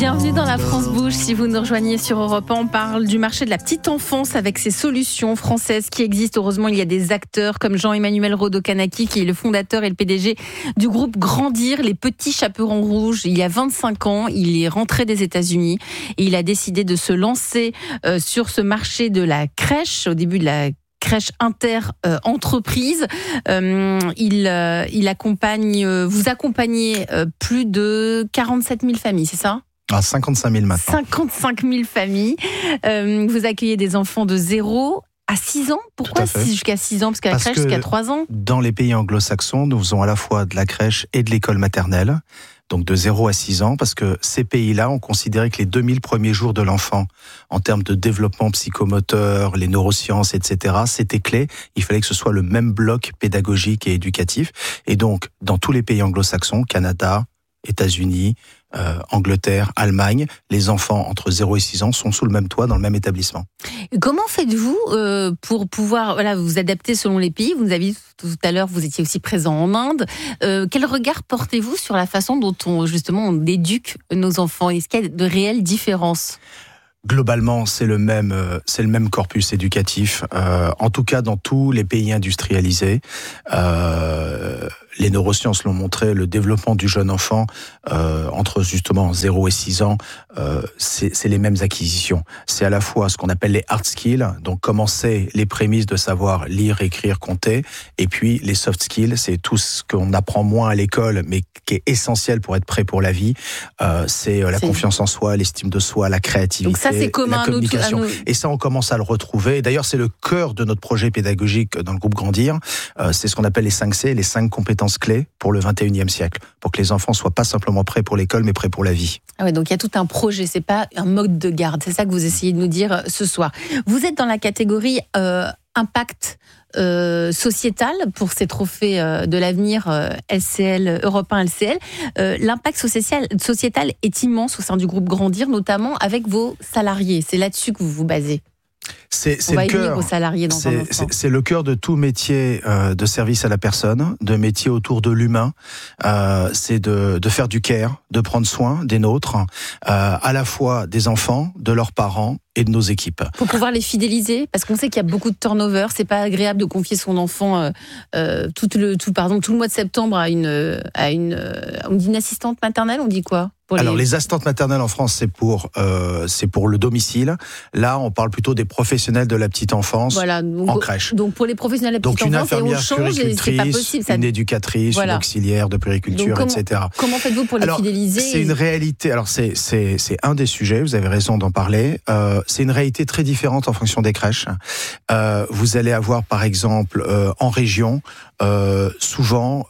Bienvenue dans la France Bouge. Si vous nous rejoignez sur Europe 1, on parle du marché de la petite enfance avec ses solutions françaises qui existent. Heureusement, il y a des acteurs comme Jean-Emmanuel Rodokanaki qui est le fondateur et le PDG du groupe Grandir, les petits chaperons rouges. Il y a 25 ans, il est rentré des États-Unis et il a décidé de se lancer sur ce marché de la crèche, au début de la crèche inter-entreprise. Il accompagne, vous accompagnez plus de 47 000 familles, c'est ça ? 55 000 maintenant. 55 000 familles. Vous accueillez des enfants de 0 à 6 ans. Pourquoi jusqu'à 6 ans ? Parce qu'à la crèche, jusqu'à 3 ans. Dans les pays anglo-saxons, nous faisons à la fois de la crèche et de l'école maternelle. Donc de 0 à 6 ans, parce que ces pays-là ont considéré que les 2000 premiers jours de l'enfant, en termes de développement psychomoteur, les neurosciences, etc., c'était clé. Il fallait que ce soit le même bloc pédagogique et éducatif. Et donc, dans tous les pays anglo-saxons, Canada, États-Unis, Angleterre, Allemagne, les enfants entre 0 et 6 ans sont sous le même toit, dans le même établissement. Comment faites-vous pour pouvoir vous adapter selon les pays ? Vous nous avez dit tout à l'heure, vous étiez aussi présent en Inde. Quel regard portez-vous sur la façon dont on éduque nos enfants ? Est-ce qu'il y a de réelles différences ? Globalement, c'est le même corpus éducatif. En tout cas, dans tous les pays industrialisés, les neurosciences l'ont montré, le développement du jeune enfant entre justement 0 et 6 ans, c'est les mêmes acquisitions. C'est à la fois ce qu'on appelle les hard skills, donc commencer les prémices de savoir lire, écrire, compter, et puis les soft skills, c'est tout ce qu'on apprend moins à l'école, mais qui est essentiel pour être prêt pour la vie. C'est la confiance en soi, l'estime de soi, la créativité, donc ça, c'est commun la communication. Et ça, on commence à le retrouver. D'ailleurs, c'est le cœur de notre projet pédagogique dans le groupe Grandir. C'est ce qu'on appelle les 5 C, les 5 compétences clés pour le 21e siècle, pour que les enfants soient pas simplement prêts pour l'école, mais prêts pour la vie. Ah ouais, donc il y a tout un projet, c'est pas un mode de garde, c'est ça que vous essayez de nous dire ce soir. Vous êtes dans la catégorie impact sociétal pour ces trophées de l'avenir LCL, Europe 1 LCL. L'impact sociétal est immense au sein du groupe Grandir, notamment avec vos salariés. C'est là-dessus que vous vous basez. C'est le cœur. C'est le cœur de tout métier de service à la personne, de métier autour de l'humain. C'est de faire du care, de prendre soin des nôtres, à la fois des enfants, de leurs parents et de nos équipes. Pour pouvoir les fidéliser, parce qu'on sait qu'il y a beaucoup de turnover. C'est pas agréable de confier son enfant tout le mois de septembre à on dit une assistante maternelle, on dit quoi ? Alors les assistantes maternelles en France, c'est pour le domicile. Là, on parle plutôt des professionnels de la petite enfance en crèche. Donc pour les professionnels de la petite enfance, une infirmière puéricultrice, une éducatrice, une auxiliaire de puériculture, etc. Comment faites-vous pour les fidéliser ? C'est une réalité. Alors c'est un des sujets. Vous avez raison d'en parler. C'est une réalité très différente en fonction des crèches. Vous allez avoir, par exemple, en région, souvent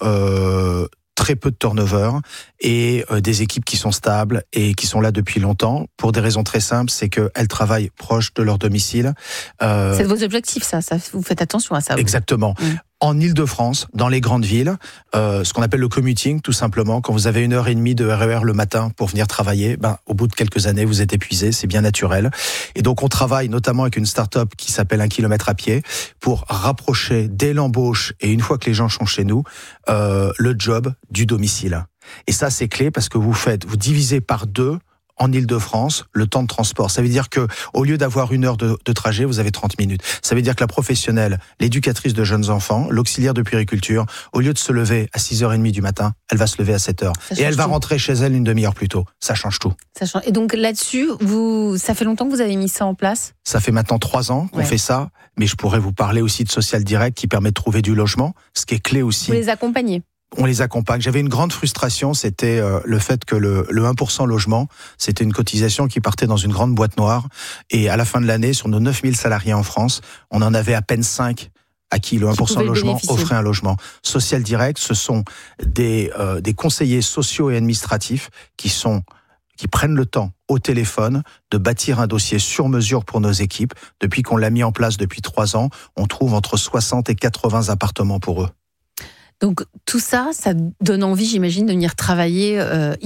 très peu de turnover et des équipes qui sont stables et qui sont là depuis longtemps pour des raisons très simples, c'est qu'elles travaillent proche de leur domicile. C'est vos objectifs, ça vous faites attention à ça. Exactement. En Île-de-France, dans les grandes villes, ce qu'on appelle le commuting, tout simplement, quand vous avez 1h30 de RER le matin pour venir travailler, au bout de quelques années, vous êtes épuisé, c'est bien naturel. Et donc, on travaille notamment avec une start-up qui s'appelle 1 km à pied pour rapprocher dès l'embauche et une fois que les gens sont chez nous, le job du domicile. Et ça, c'est clé parce que vous divisez par 2 en Île-de-France, le temps de transport. Ça veut dire que, au lieu d'avoir 1 heure de trajet, vous avez 30 minutes. Ça veut dire que la professionnelle, l'éducatrice de jeunes enfants, l'auxiliaire de puériculture, au lieu de se lever à 6h30 du matin, elle va se lever à 7h. Et elle va rentrer chez elle une demi-heure plus tôt. Ça change tout. Et donc là-dessus, ça fait longtemps que vous avez mis ça en place ? Ça fait maintenant 3 ans qu'on fait ça, mais je pourrais vous parler aussi de Social Direct qui permet de trouver du logement, ce qui est clé aussi. Vous les accompagnez ? On les accompagne. J'avais une grande frustration, c'était le fait que le 1% logement, c'était une cotisation qui partait dans une grande boîte noire. Et à la fin de l'année, sur nos 9000 salariés en France, on en avait à peine 5 à qui le 1% logement offrait un logement. Social Direct, ce sont des conseillers sociaux et administratifs qui prennent le temps au téléphone de bâtir un dossier sur mesure pour nos équipes. Depuis qu'on l'a mis en place depuis 3 ans, on trouve entre 60 et 80 appartements pour eux. Donc tout ça, ça donne envie, j'imagine, de venir travailler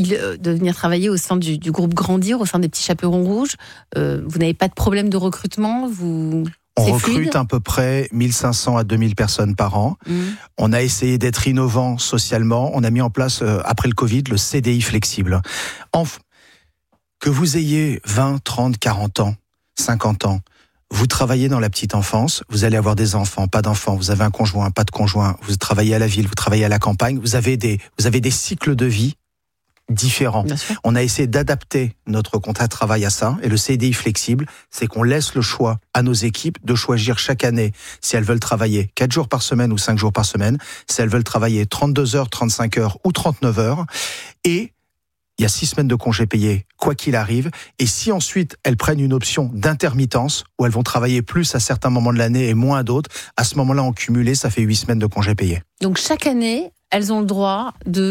au sein du groupe Grandir, au sein des petits chaperons rouges. Vous n'avez pas de problème de recrutement ? On recrute à peu près 1500 à 2000 personnes par an. On a essayé d'être innovant socialement. On a mis en place, après le Covid, le CDI flexible. Que vous ayez 20, 30, 40 ans, 50 ans, vous travaillez dans la petite enfance, vous allez avoir des enfants, pas d'enfants, vous avez un conjoint, pas de conjoint, vous travaillez à la ville, vous travaillez à la campagne, vous avez des cycles de vie différents. On a essayé d'adapter notre contrat de travail à ça, et le CDI flexible, c'est qu'on laisse le choix à nos équipes de choisir chaque année si elles veulent travailler 4 jours par semaine ou 5 jours par semaine, si elles veulent travailler 32 heures, 35 heures ou 39 heures, et il y a 6 semaines de congés payés, quoi qu'il arrive. Et si ensuite elles prennent une option d'intermittence, où elles vont travailler plus à certains moments de l'année et moins à d'autres, à ce moment-là, en cumulé, ça fait 8 semaines de congés payés. Donc chaque année, elles ont le droit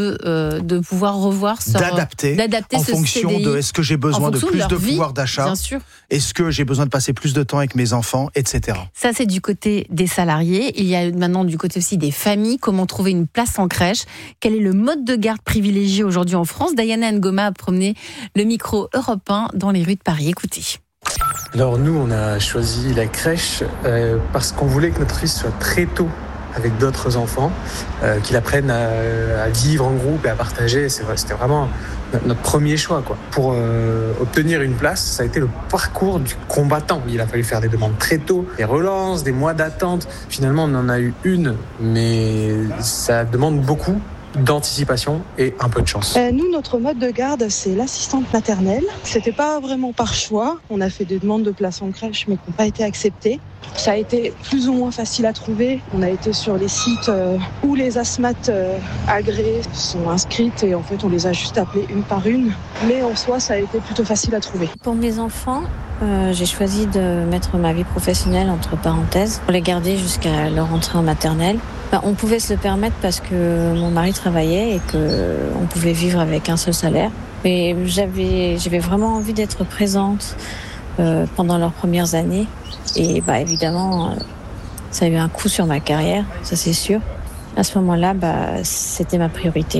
de pouvoir revoir d'adapter en fonction CDI, de est-ce que j'ai besoin de plus de pouvoir d'achat, bien sûr. Est-ce que j'ai besoin de passer plus de temps avec mes enfants, etc. Ça, c'est du côté des salariés. Il y a maintenant du côté aussi des familles. Comment trouver une place en crèche? Quel est le mode de garde privilégié aujourd'hui en France? Diana Ngoma a promené le micro Europe 1 dans les rues de Paris. Écoutez. Alors nous, on a choisi la crèche parce qu'on voulait que notre fils soit très tôt avec d'autres enfants, qu'il apprenne à vivre en groupe et à partager. C'était vraiment notre premier choix, quoi. Pour obtenir une place, ça a été le parcours du combattant. Il a fallu faire des demandes très tôt, des relances, des mois d'attente. Finalement, on en a eu une, mais ça demande beaucoup d'anticipation et un peu de chance. Nous, notre mode de garde, c'est l'assistante maternelle. C'était pas vraiment par choix. On a fait des demandes de place en crèche, mais qui n'ont pas été acceptées. Ça a été plus ou moins facile à trouver. On a été sur les sites où les asthmates agréés sont inscrites et en fait, on les a juste appelées une par une. Mais en soi, ça a été plutôt facile à trouver. Pour mes enfants, j'ai choisi de mettre ma vie professionnelle entre parenthèses pour les garder jusqu'à leur entrée en maternelle. On pouvait se le permettre parce que mon mari travaillait et qu'on pouvait vivre avec un seul salaire. Mais j'avais vraiment envie d'être présente pendant leurs premières années. Et évidemment, ça a eu un coup sur ma carrière, ça c'est sûr. À ce moment-là, c'était ma priorité.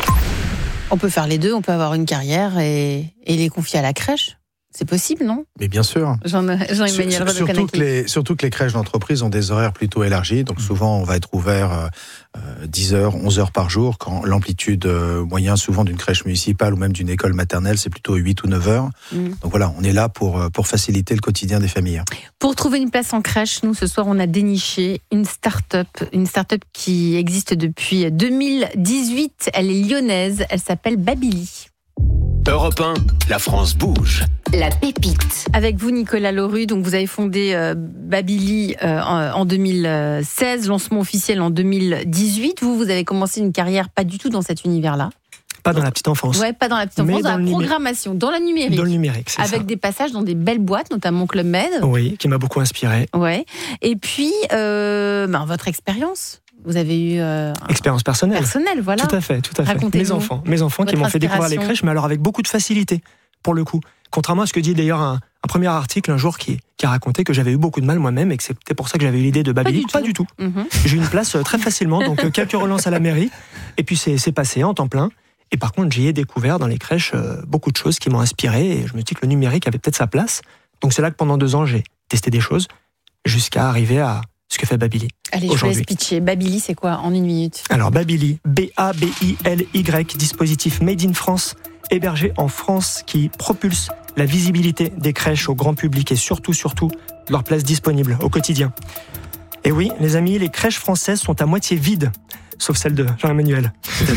On peut faire les deux, on peut avoir une carrière et les confier à la crèche. C'est possible, non? Mais bien sûr. Jean-Emmanuel Rodokanaki. Surtout que les crèches d'entreprise ont des horaires plutôt élargis. Donc souvent, on va être ouvert 10 heures, 11 heures par jour, quand l'amplitude moyenne souvent d'une crèche municipale ou même d'une école maternelle, c'est plutôt 8 ou 9 heures. Donc voilà, on est là pour faciliter le quotidien des familles. Pour trouver une place en crèche, nous, ce soir, on a déniché une start-up qui existe depuis 2018. Elle est lyonnaise, elle s'appelle Babili. Europe 1, la France bouge. La pépite. Avec vous, Nicolas Leroux, donc vous avez fondé Babili en 2016, lancement officiel en 2018. Vous avez commencé une carrière pas du tout dans cet univers-là. Pas dans la petite enfance. Ouais, pas dans la petite enfance, dans la programmation, dans la numérique. Dans le numérique, c'est ça. Avec des passages dans des belles boîtes, notamment Club Med. Oui, qui m'a beaucoup inspiré. Ouais. Et puis, votre expérience. Vous avez eu expérience personnelle. Personnelle, voilà. Tout à fait. Mes enfants qui m'ont fait découvrir les crèches, mais alors avec beaucoup de facilité, pour le coup. Contrairement à ce que dit d'ailleurs un premier article un jour qui a raconté que j'avais eu beaucoup de mal moi-même et que c'était pour ça que j'avais eu l'idée de Babili. Pas du tout. J'ai eu une place très facilement, donc quelques relances à la mairie, et puis c'est passé en temps plein. Et par contre, j'y ai découvert dans les crèches beaucoup de choses qui m'ont inspiré, et je me dis que le numérique avait peut-être sa place. Donc c'est là que pendant 2 ans, j'ai testé des choses, jusqu'à arriver à ce que fait Babili. Allez, je vous laisse pitcher. Babili, c'est quoi en 1 minute? Alors, Babili, B-A-B-I-L-Y, dispositif Made in France, hébergé en France, qui propulse la visibilité des crèches au grand public et surtout, leur place disponible au quotidien. Et oui, les amis, les crèches françaises sont à moitié vides, sauf celle de Jean-Emmanuel.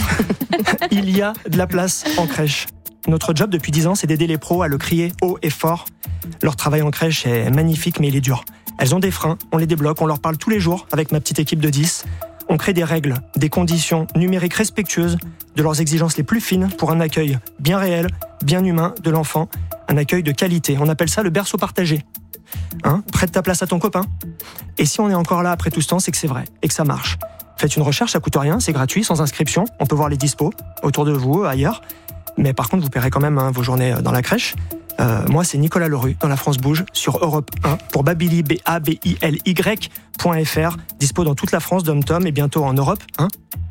Il y a de la place en crèche. Notre job depuis 10 ans, c'est d'aider les pros à le crier haut et fort. Leur travail en crèche est magnifique, mais il est dur. Elles ont des freins, on les débloque, on leur parle tous les jours avec ma petite équipe de 10. On crée des règles, des conditions numériques respectueuses de leurs exigences les plus fines pour un accueil bien réel, bien humain de l'enfant, un accueil de qualité. On appelle ça le berceau partagé. Prête ta place à ton copain. Et si on est encore là après tout ce temps, c'est que c'est vrai et que ça marche. Faites une recherche, ça coûte rien, c'est gratuit, sans inscription. On peut voir les dispos autour de vous, ailleurs. Mais par contre, vous paierez quand même vos journées dans la crèche. Moi, c'est Nicolas Leroux dans La France Bouge sur Europe 1 pour Babili, BABILY.fr, dispo dans toute la France, dom-tom et bientôt en Europe 1.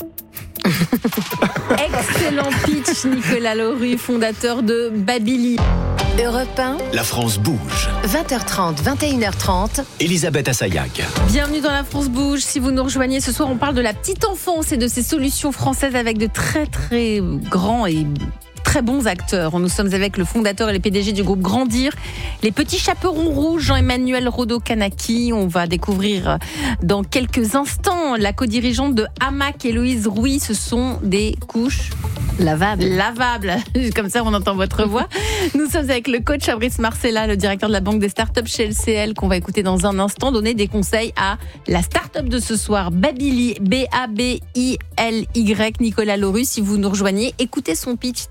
Excellent pitch, Nicolas Leroux, fondateur de Babili. Europe 1, La France bouge. 20h30, 21h30. Elisabeth Assayag. Bienvenue dans La France bouge. Si vous nous rejoignez ce soir, on parle de la petite enfance et de ses solutions françaises avec de très très grands et très bons acteurs. Nous sommes avec le fondateur et le PDG du groupe Grandir, les petits chaperons rouges, Jean-Emmanuel Rodo-Kanaki. On va découvrir dans quelques instants la co-dirigeante de Hamac, Héloïse Rouy. Ce sont des couches lavables. Comme ça, on entend votre voix. Nous sommes avec le coach Fabrice Marcella, le directeur de la Banque des startups chez LCL, qu'on va écouter dans un instant, donner des conseils à la startup de ce soir, Babyly, Babyly. Nicolas Lauru, si vous nous rejoignez, écoutez son pitch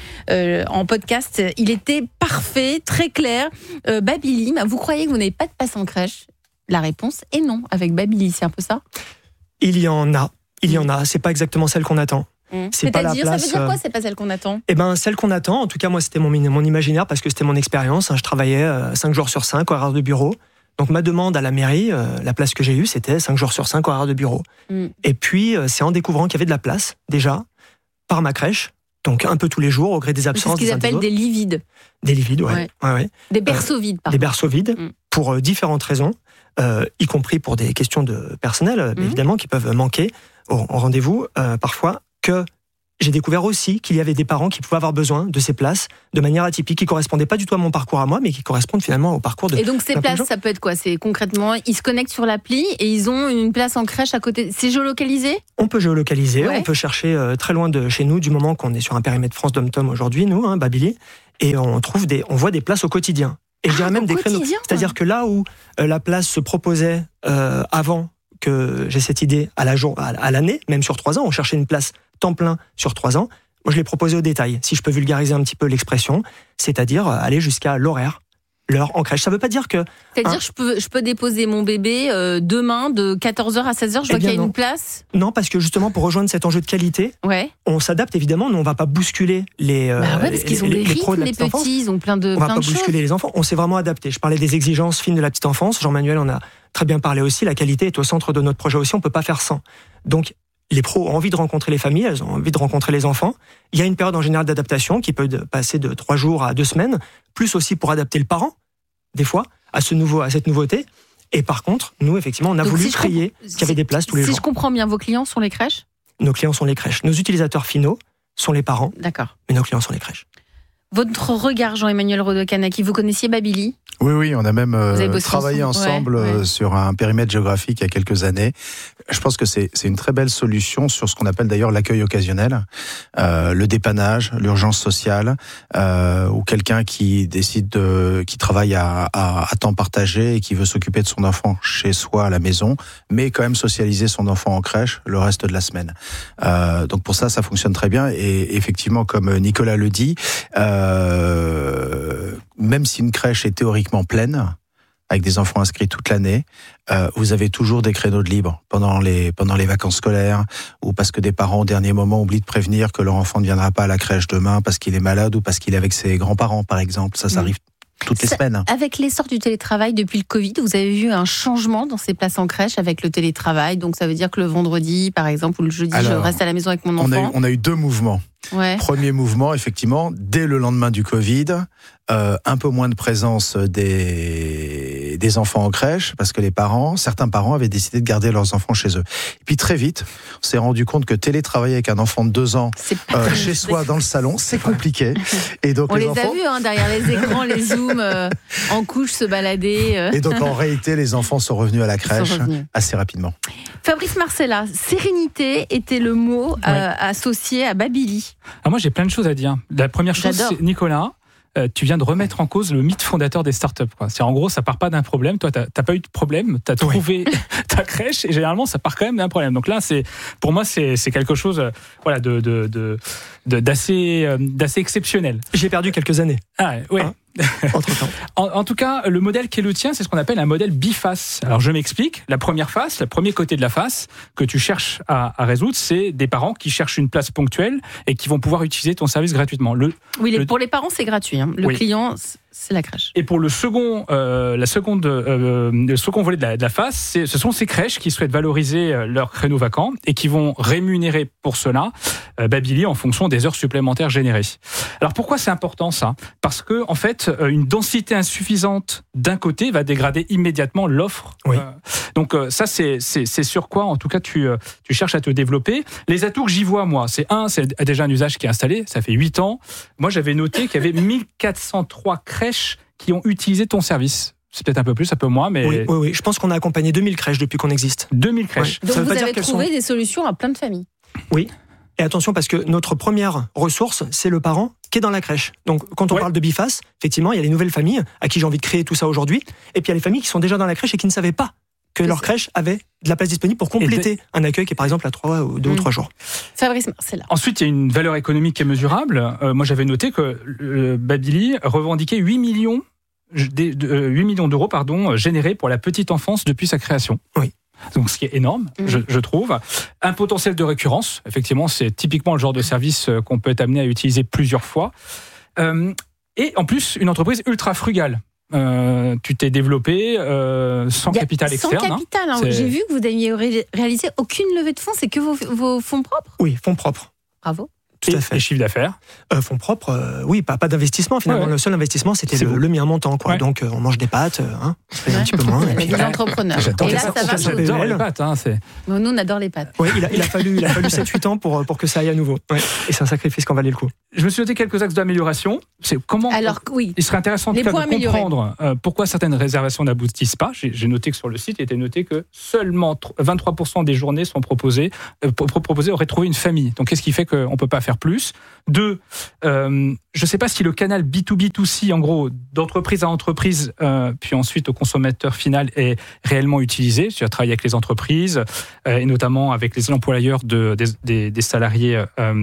en podcast. Il était parfait, très clair. Babyly, vous croyez que vous n'avez pas de place en crèche ? La réponse est non. Avec Babyly, c'est un peu ça ? Il y en a. C'est pas exactement celle qu'on attend. C'est pas la place. Ça veut dire quoi, c'est pas celle qu'on attend ? Celle qu'on attend, en tout cas moi c'était mon imaginaire parce que c'était mon expérience. Je travaillais 5 jours sur 5 horaire de bureau. Donc ma demande à la mairie, la place que j'ai eue, c'était 5 jours sur 5 horaire de bureau. Et puis c'est en découvrant qu'il y avait de la place déjà par ma crèche, donc un peu tous les jours au gré des absences. C'est ce qu'ils appellent des lits vides. Des lits vides, ouais. Des berceaux vides, pardon. Des berceaux vides pour différentes raisons, y compris pour des questions de personnel, évidemment, qui peuvent manquer au rendez-vous parfois. Que j'ai découvert aussi qu'il y avait des parents qui pouvaient avoir besoin de ces places de manière atypique, qui ne correspondaient pas du tout à mon parcours à moi, mais qui correspondent finalement au parcours de... Et donc ces places, ça peut être quoi ? C'est concrètement, ils se connectent sur l'appli et ils ont une place en crèche à côté. C'est géolocalisé ? On peut géolocaliser, on peut chercher très loin de chez nous, du moment qu'on est sur un périmètre France Dom-Tom aujourd'hui, nous, Babyly, et on voit des places au quotidien. Et je dirais même des créneaux. C'est-à-dire que là où la place se proposait avant que j'ai cette idée à l'année, même sur 3 ans, on cherchait une place temps plein sur 3 ans. Moi, je l'ai proposé au détail, si je peux vulgariser un petit peu l'expression, c'est-à-dire aller jusqu'à l'heure en crèche. Ça veut pas dire que... C'est-à-dire je peux déposer mon bébé demain de 14h à 16h, je vois qu'il y a une place ? Non, parce que justement, pour rejoindre cet enjeu de qualité, on s'adapte évidemment, nous on va pas bousculer les parce qu'ils ont des rythmes, les petits, ils ont plein de choses. On va pas bousculer les enfants, on s'est vraiment adapté. Je parlais des exigences fines de la petite enfance, Jean-Manuel en a très bien parlé aussi, la qualité est au centre de notre projet aussi, on peut pas faire sans. Donc, les pros ont envie de rencontrer les familles, elles ont envie de rencontrer les enfants. Il y a une période en général d'adaptation qui peut passer de 3 jours à 2 semaines, plus aussi pour adapter le parent, des fois, à cette nouveauté. Et par contre, nous, effectivement, on a voulu crier qu'il y avait des places tous les jours. Si je comprends bien, vos clients sont les crèches ? Nos clients sont les crèches. Nos utilisateurs finaux sont les parents. D'accord. Mais nos clients sont les crèches. Votre regard, Jean-Emmanuel Rodo-Kanaki, vous connaissiez Babyly ? Oui, on a même travaillé ensemble sur un périmètre géographique il y a quelques années. Je pense que c'est une très belle solution sur ce qu'on appelle d'ailleurs l'accueil occasionnel, le dépannage, l'urgence sociale, ou quelqu'un qui qui travaille à temps partagé et qui veut s'occuper de son enfant chez soi à la maison, mais quand même socialiser son enfant en crèche le reste de la semaine. Donc pour ça fonctionne très bien. Et effectivement, comme Nicolas le dit, même si une crèche est théoriquement pleine, avec des enfants inscrits toute l'année, vous avez toujours des créneaux de libre pendant les vacances scolaires, ou parce que des parents au dernier moment oublient de prévenir que leur enfant ne viendra pas à la crèche demain parce qu'il est malade ou parce qu'il est avec ses grands-parents, par exemple. Ça arrive toutes les semaines. Avec l'essor du télétravail depuis le Covid, vous avez vu un changement dans ces places en crèche avec le télétravail. Donc ça veut dire que le vendredi, par exemple, ou le jeudi, je reste à la maison avec mon enfant. On a eu 2 mouvements. Premier mouvement, effectivement, dès le lendemain du Covid, un peu moins de présence des enfants en crèche, parce que certains parents avaient décidé de garder leurs enfants chez eux. Et puis très vite, on s'est rendu compte que télétravailler avec un enfant de 2 ans chez soi dans le salon, c'est compliqué. Et donc on les a vus derrière les écrans, les zooms, en couche se balader. Et donc en réalité, les enfants sont revenus à la crèche assez rapidement. Fabrice Marcella, sérénité était le mot associé à Babyly. Alors moi j'ai plein de choses à dire. La première chose, c'est, Nicolas, tu viens de remettre en cause le mythe fondateur des startups. C'est en gros, ça part pas d'un problème. Toi, t'as pas eu de problème. T'as trouvé ta crèche et généralement, ça part quand même d'un problème. Donc là, pour moi, c'est quelque chose, d'assez exceptionnel. J'ai perdu quelques années. Entre-temps. En tout cas, le modèle qui est le tien, c'est ce qu'on appelle un modèle biface. Alors je m'explique. La première face, le premier côté de la face que tu cherches à résoudre, c'est des parents qui cherchent une place ponctuelle et qui vont pouvoir utiliser ton service gratuitement. Pour les parents, c'est gratuit. Le client, c'est la crèche. Et pour le second volet de la phase, ce sont ces crèches qui souhaitent valoriser leurs créneaux vacants et qui vont rémunérer pour cela Babili en fonction des heures supplémentaires générées. Alors pourquoi c'est important ça ? Parce que en fait, une densité insuffisante d'un côté va dégrader immédiatement l'offre. Oui. Donc ça, c'est sur quoi, en tout cas, tu cherches à te développer. Les atouts que j'y vois, moi, c'est déjà un usage qui est installé, ça fait 8 ans. Moi, j'avais noté qu'il y avait 1403 crèches qui ont utilisé ton service. C'est peut-être un peu plus, un peu moins, mais... Oui. Je pense qu'on a accompagné 2000 crèches depuis qu'on existe. 2000 crèches. Ouais. Donc vous avez trouvé des solutions à plein de familles. Oui. Et attention, parce que notre première ressource, c'est le parent qui est dans la crèche. Donc, quand on parle de BIFAS, effectivement, il y a les nouvelles familles à qui j'ai envie de créer tout ça aujourd'hui. Et puis, il y a les familles qui sont déjà dans la crèche et qui ne savaient pas que leur crèche avait de la place disponible pour compléter un accueil qui est, par exemple, à 2 ou 3 jours. Fabrice Marcella. Ensuite, il y a une valeur économique qui est mesurable. Moi, j'avais noté que Babili revendiquait 8 millions d'euros générés pour la petite enfance depuis sa création. Oui. Donc, ce qui est énorme, je trouve. Un potentiel de récurrence. Effectivement, c'est typiquement le genre de service qu'on peut être amené à utiliser plusieurs fois. Et en plus, une entreprise ultra frugale. Tu t'es développé sans capital externe. Sans capital. J'ai vu que vous n'aviez réalisé aucune levée de fonds. C'est que vos fonds propres ? Oui, fonds propres. Bravo. Tout à fait. Et chiffre d'affaires fonds propres, oui, pas d'investissement finalement. Ouais. Le seul investissement, c'était le mien montant. Quoi. Ouais. Donc, on mange des pâtes, un petit peu moins. Les entrepreneurs. Et là, ça va. J'adore les pâtes. Nous, on adore les pâtes. Oui, il a fallu 7-8 ans pour que ça aille à nouveau. Ouais. Et c'est un sacrifice qu'en valait le coup. Je me suis noté quelques axes d'amélioration. C'est comment. Alors, oui. Il serait intéressant de comprendre pourquoi certaines réservations n'aboutissent pas. J'ai noté que sur le site, il était noté que seulement 23% des journées sont proposées auraient trouvé une famille. Donc, qu'est-ce qui fait qu'on ne peut pas faire plus ? 2, je ne sais pas si le canal B2B2C, en gros, d'entreprise à entreprise, puis ensuite au consommateur final, est réellement utilisé. Tu as travaillé avec les entreprises, et notamment avec les employeurs des salariés,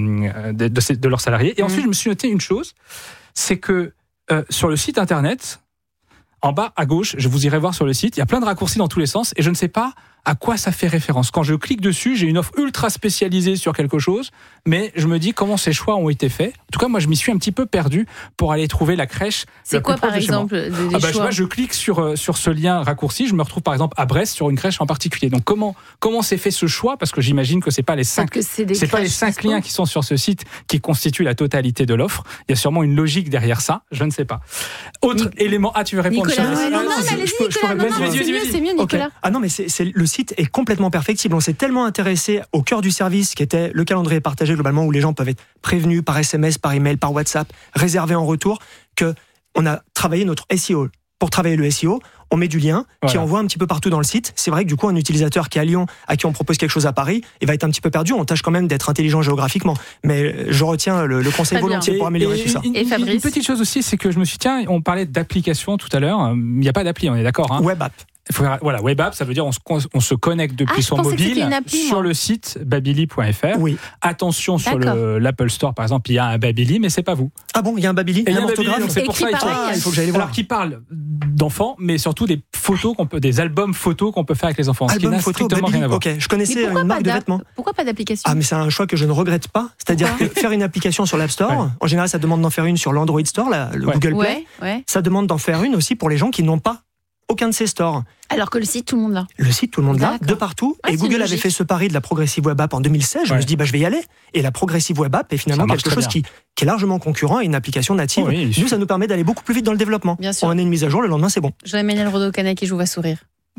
de leurs salariés. Et ensuite, je me suis noté une chose, c'est que sur le site internet, en bas à gauche, je vous irai voir sur le site, il y a plein de raccourcis dans tous les sens, et je ne sais pas à quoi ça fait référence. Quand je clique dessus, j'ai une offre ultra spécialisée sur quelque chose, mais je me dis comment ces choix ont été faits. En tout cas, moi, je m'y suis un petit peu perdu pour aller trouver la crèche. C'est quoi, par exemple, des choix ? Je clique sur ce lien raccourci, je me retrouve par exemple à Brest sur une crèche en particulier. Donc comment s'est fait ce choix ? Parce que j'imagine que c'est pas les 5 liens qui sont sur ce site qui constituent la totalité de l'offre. Il y a sûrement une logique derrière ça. Je ne sais pas. Autre élément. Ah, tu veux répondre ? Nicolas, non, allez-y, Nicolas. C'est mieux, Nicolas. Ah non, mais le site est complètement perfectible. On s'est tellement intéressé au cœur du service qui était le calendrier partagé globalement où les gens peuvent être prévenus par SMS, par email, par WhatsApp, réservés en retour, que on a travaillé notre SEO. Pour travailler le SEO, on met du lien qui envoie un petit peu partout dans le site. C'est vrai que du coup, un utilisateur qui est à Lyon, à qui on propose quelque chose à Paris, il va être un petit peu perdu. On tâche quand même d'être intelligent géographiquement. Mais je retiens le conseil volontiers pour améliorer tout ça. Et Fabrice ? Une petite chose aussi, c'est que je me suis dit, tiens, on parlait d'application tout à l'heure. Il n'y a pas d'appli, on est d'accord, hein ? Web app. Voilà, web app, ça veut dire on se connecte depuis son mobile sur le site babili.fr. Oui. Attention, sur l'Apple Store, par exemple, il y a un Babili, mais c'est pas vous. Ah bon, il y a un Babili, un orthographe. C'est pour ça il faut que j'aille les voir. Alors, qui parle d'enfants, mais surtout des photos des albums photos qu'on peut faire avec les enfants. Albums photos, Babili. Ok, je connaissais une marque de vêtements. Pourquoi pas d'application ? Ah, mais c'est un choix que je ne regrette pas. C'est-à-dire que faire une application sur l'App Store, en général, ça demande d'en faire une sur l'Android Store, le Google Play. Ça demande d'en faire une aussi pour les gens qui n'ont pas aucun de ces stores. Alors que le site, tout le monde l'a. Le site, tout le monde l'a, de partout. Et Google avait fait ce pari de la Progressive Web App en 2016. Je me suis dit, je vais y aller. Et la Progressive Web App est finalement quelque chose qui est largement concurrent à une application native. Nous, ça nous permet d'aller beaucoup plus vite dans le développement. On a une mise à jour, le lendemain, c'est bon. Jean-Emmanuel Rodo-Kanaki, je vous vois sourire.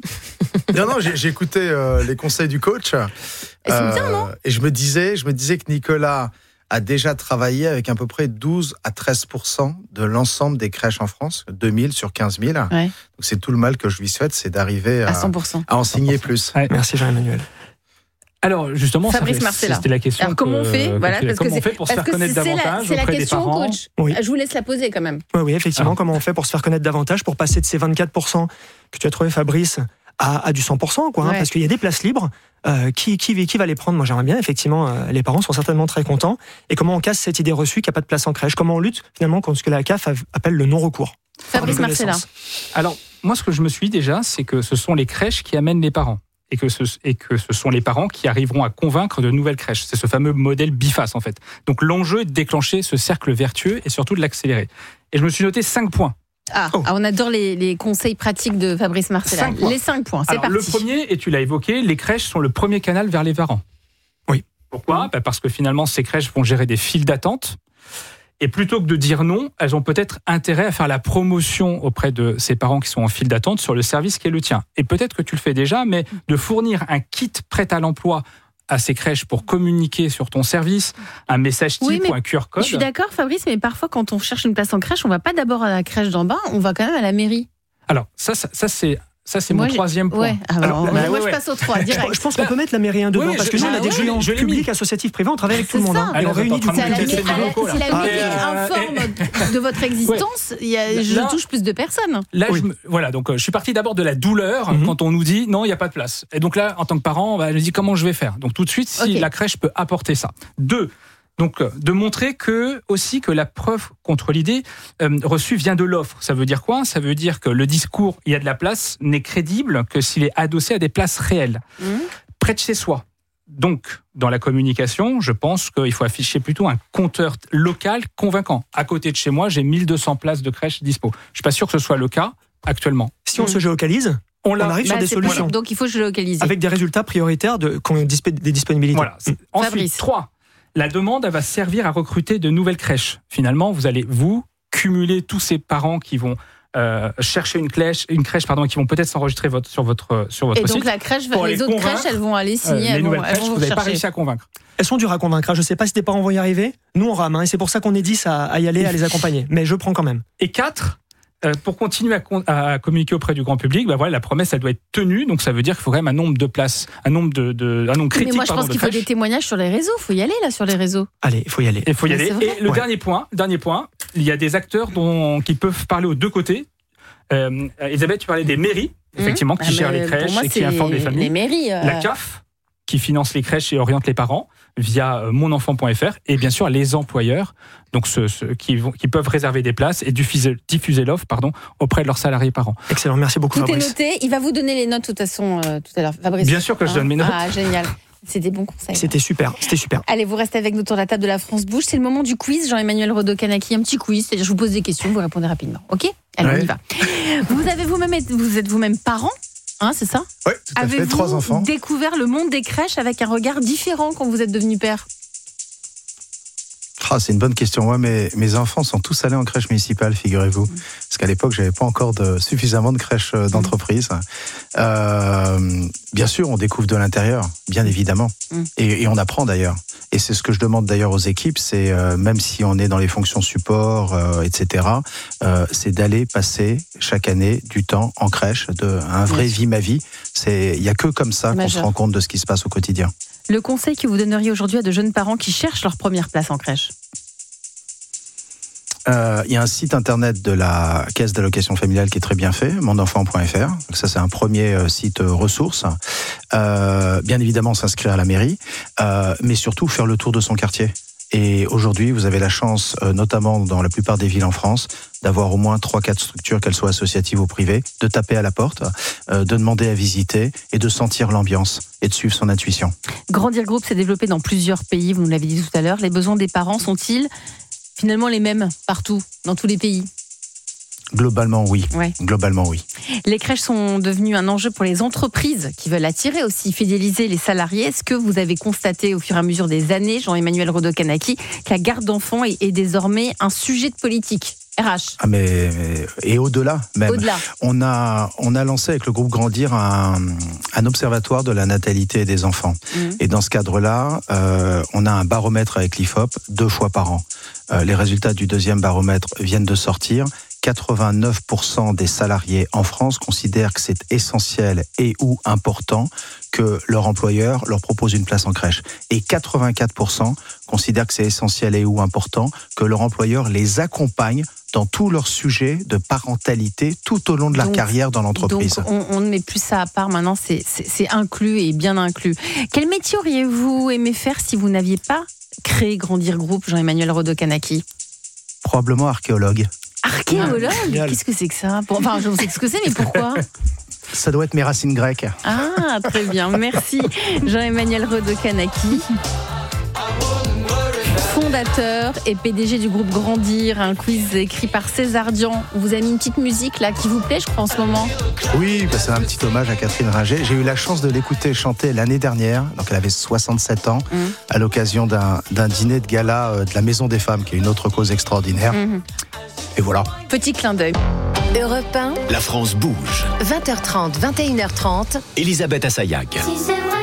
Non, j'ai écouté les conseils du coach. C'est bien, non ? Et je me disais que Nicolas a déjà travaillé avec à peu près 12 à 13% de l'ensemble des crèches en France, 2000 sur 15 000. Donc c'est tout le mal que je lui souhaite, c'est d'arriver à 100%. À enseigner plus. Merci Jean-Emmanuel. Alors justement, c'était la question. Alors comment on fait comment on fait pour se faire connaître davantage auprès des parents ? C'est la question, coach. Je vous laisse la poser quand même. Oui, effectivement, comment on fait pour se faire connaître davantage, pour passer de ces 24% que tu as trouvé, Fabrice, à du 100%, parce qu'il y a des places libres. Qui va les prendre ? Moi, j'aimerais bien, effectivement, les parents sont certainement très contents. Et comment on casse cette idée reçue qu'il n'y a pas de place en crèche ? Comment on lutte, finalement, contre ce que la CAF appelle le non-recours ? Fabrice Marcella. Alors, moi, ce que je me suis dit déjà, c'est que ce sont les crèches qui amènent les parents. Et que ce sont les parents qui arriveront à convaincre de nouvelles crèches. C'est ce fameux modèle BIFAS, en fait. Donc, l'enjeu est de déclencher ce cercle vertueux et surtout de l'accélérer. Et je me suis noté 5 points On adore les conseils pratiques de Fabrice Marcella. Les 5 points, c'est parti. Le premier, et tu l'as évoqué, les crèches sont le premier canal vers les parents. Oui. Pourquoi ? Parce que finalement, ces crèches vont gérer des files d'attente. Et plutôt que de dire non, elles ont peut-être intérêt à faire la promotion auprès de ces parents qui sont en file d'attente sur le service qui est le tien. Et peut-être que tu le fais déjà, mais de fournir un kit prêt à l'emploi à ces crèches pour communiquer sur ton service, un message type ou un QR code. Je suis d'accord, Fabrice, mais parfois quand on cherche une place en crèche, on va pas d'abord à la crèche d'en bas, on va quand même à la mairie. Alors, ça c'est mon troisième point. Ouais. Je passe au 3, direct. Je pense qu'on peut mettre la mairie 1 devant, parce que nous, on a des clients publics, associatifs, privés, on travaille avec tout le monde. Et on réunit du monde. Si la mairie informe de votre existence, je touche plus de personnes. Là, donc je suis parti d'abord de la douleur quand on nous dit non, il n'y a pas de place. Et donc là, en tant que parent, je me dis comment je vais faire. Donc tout de suite, si la crèche peut apporter ça. 2. Donc, de montrer que la preuve contre l'idée reçue vient de l'offre. Ça veut dire quoi ? Ça veut dire que le discours « il y a de la place » n'est crédible que s'il est adossé à des places réelles, près de chez soi. Donc, dans la communication, je pense qu'il faut afficher plutôt un compteur local convaincant. À côté de chez moi, j'ai 1200 places de crèche dispo. Je ne suis pas sûr que ce soit le cas actuellement. Si on se géolocalise, on arrive sur des solutions. Donc, il faut géolocaliser. Avec des résultats prioritaires des disponibilités. Voilà. Ensuite, 3. La demande, elle va servir à recruter de nouvelles crèches. Finalement, vous allez cumuler tous ces parents qui vont chercher une crèche, et qui vont peut-être s'enregistrer sur votre site. Et donc la crèche, les autres crèches, elles vont aller signer, elles vont vous n'avez pas réussi à convaincre. Elles sont dures à convaincre. Je ne sais pas si tes parents vont y arriver. Nous, on rame, et c'est pour ça qu'on est 10 à y aller, à les accompagner. Mais je prends quand même. Et 4. Pour continuer à communiquer auprès du grand public, la promesse, elle doit être tenue. Donc, ça veut dire qu'il faut quand même un nombre de places, un nombre critique. Mais moi, je pense qu'il faut des témoignages sur les réseaux. Il faut y aller, là, sur les réseaux. Allez, il faut y aller. Et le dernier point, il y a des acteurs qui peuvent parler aux deux côtés. Elisabeth, tu parlais des mairies, effectivement, qui gèrent les crèches et qui informent les familles. Les mairies. La CAF, qui finance les crèches et oriente les parents via monenfant.fr, et bien sûr les employeurs, donc ceux qui peuvent réserver des places et diffuser l'offre auprès de leurs salariés parents. Excellent, merci beaucoup Fabrice. Tout est noté, il va vous donner les notes de toute façon tout à l'heure. Fabrice. Bien sûr que je donne mes notes. Ah, génial. C'est des bons conseils. C'était super. Allez, vous restez avec nous sur la table de la France Bouge. C'est le moment du quiz. Jean-Emmanuel Rodo-Kanaki, un petit quiz. C'est-à-dire, je vous pose des questions, vous répondez rapidement. Ok ? Allez, on y va. Vous êtes vous-même parent ? C'est ça ? Oui, tout à fait. 3 enfants. Avez-vous découvert le monde des crèches avec un regard différent quand vous êtes devenu père ? C'est une bonne question. Moi, mes enfants sont tous allés en crèche municipale, figurez-vous. Parce qu'à l'époque, j'avais pas encore suffisamment de crèches d'entreprise. Bien sûr, on découvre de l'intérieur, bien évidemment. Et on apprend d'ailleurs. Et c'est ce que je demande d'ailleurs aux équipes, c'est même si on est dans les fonctions support, etc., c'est d'aller passer chaque année du temps en crèche, un vrai vie ma vie. Il y a que comme ça qu'on se rend compte de ce qui se passe au quotidien. Le conseil que vous donneriez aujourd'hui à de jeunes parents qui cherchent leur première place en crèche ? Il y a un site internet de la caisse d'allocation familiale qui est très bien fait, monenfant.fr. Donc ça, c'est un premier site ressource. Bien évidemment, s'inscrire à la mairie, mais surtout faire le tour de son quartier. Et aujourd'hui, vous avez la chance, notamment dans la plupart des villes en France, d'avoir au moins 3-4 structures, qu'elles soient associatives ou privées, de taper à la porte, de demander à visiter et de sentir l'ambiance et de suivre son intuition. Grandir Group s'est développé dans plusieurs pays, vous nous l'avez dit tout à l'heure. Les besoins des parents sont-ils finalement les mêmes partout, dans tous les pays ? Globalement, oui. Globalement, oui. Les crèches sont devenues un enjeu pour les entreprises qui veulent attirer aussi, fidéliser les salariés. Est-ce que vous avez constaté au fur et à mesure des années, Jean-Emmanuel Rodo-Kanaki, que la garde d'enfants est désormais un sujet de politique ? RH. Et au-delà même. On a lancé avec le groupe Grandir un observatoire de la natalité des enfants. Et dans ce cadre-là, on a un baromètre avec l'IFOP 2 fois par an. Les résultats du 2e baromètre viennent de sortir. 89% des salariés en France considèrent que c'est essentiel et ou important que leur employeur leur propose une place en crèche. Et 84% considèrent que c'est essentiel et ou important que leur employeur les accompagne dans tous leurs sujets de parentalité tout au long de la carrière dans l'entreprise. Donc on ne met plus ça à part, maintenant c'est inclus et bien inclus. Quel métier auriez-vous aimé faire si vous n'aviez pas créé Grandir Group, Jean-Emmanuel Rodo-Kanaki ? Probablement archéologue. Archéologue ? Qu'est-ce que c'est que ça ? Enfin, je sais ce que c'est, mais pourquoi ? Ça doit être mes racines grecques. Ah, très bien. Merci Jean-Emmanuel Rodo-Kanaki. fondateur et PDG du groupe Grandir, un quiz écrit par César Dian. Vous avez mis une petite musique là qui vous plaît, je crois, en ce moment. Oui, c'est un petit hommage à Catherine Ringer. J'ai eu la chance de l'écouter chanter l'année dernière, donc elle avait 67 ans, à l'occasion d'un dîner de gala de la Maison des Femmes, qui est une autre cause extraordinaire. Et voilà. Petit clin d'œil. Europe 1, La France bouge. 20h30, 21h30. Elisabeth Assayag.